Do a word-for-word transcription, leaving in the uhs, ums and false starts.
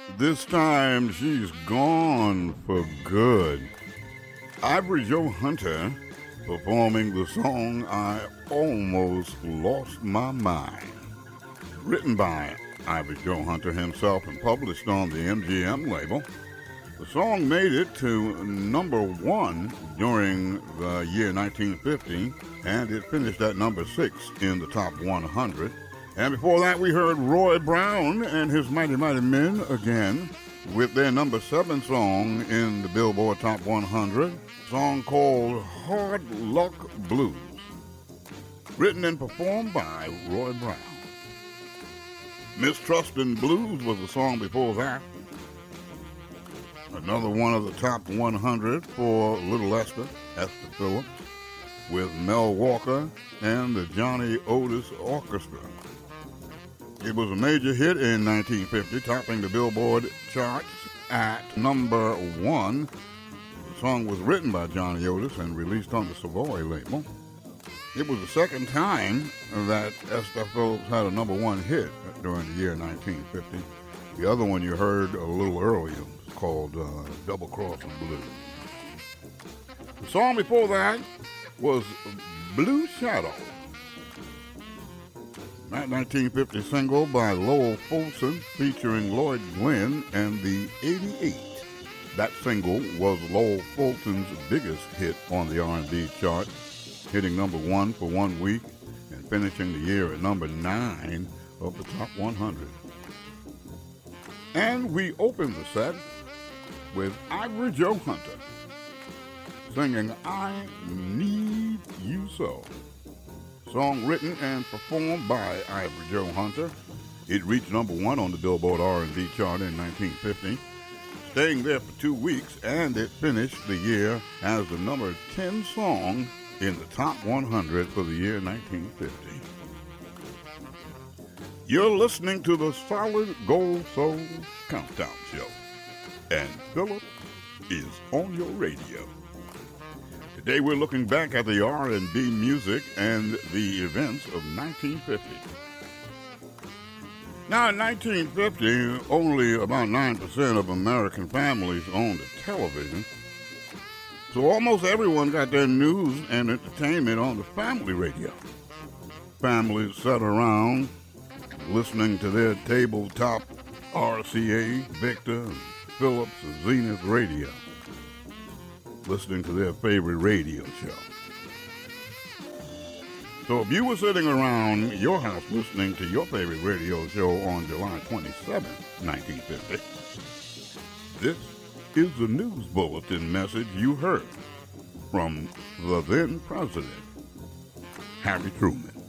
This time she's gone for good. Ivory Joe Hunter performing the song I Almost Lost My Mind. Written by Ivory Joe Hunter himself and published on the M G M label. The song made it to number one during the year nineteen fifty, and it finished at number six in the top one hundred. And before that, we heard Roy Brown and his Mighty Mighty Men again with their number seven song in the Billboard Top one hundred, a song called Hard Luck Blues, written and performed by Roy Brown. Mistrustin' Blues was the song before that. Another one of the top one hundred for Little Esther, Esther Phillips, with Mel Walker and the Johnny Otis Orchestra. It was a major hit in nineteen fifty, topping the Billboard charts at number one. The song was written by Johnny Otis and released on the Savoy label. It was the second time that Esther Phillips had a number one hit during the year nineteen fifty. The other one you heard a little earlier was called uh, Double Crossing Blues. The song before that was Blue Shadow, that nineteen fifty single by Lowell Fulson featuring Lloyd Glenn and the eighty-eight. That single was Lowell Fulton's biggest hit on the R and B chart, hitting number one for one week and finishing the year at number nine of the top one hundred. And we opened the set with Ivory Joe Hunter singing I Need You So. Song written and performed by Ivory Joe Hunter. It reached number one on the Billboard R and B chart in nineteen fifty, staying there for two weeks, and it finished the year as the number ten song in the top one hundred for the year nineteen fifty. You're listening to the Solid Gold Soul Countdown Show, and Philip is on your radio. Today we're looking back at the R and B music and the events of nineteen fifty. Now, in nineteen fifty, only about nine percent of American families owned a television, so almost everyone got their news and entertainment on the family radio. Families sat around listening to their tabletop R C A, Victor, Philips, and Zenith radio, listening to their favorite radio show. So if you were sitting around your house listening to your favorite radio show on July twenty-seventh, nineteen fifty, this is the news bulletin message you heard from the then president, Harry Truman.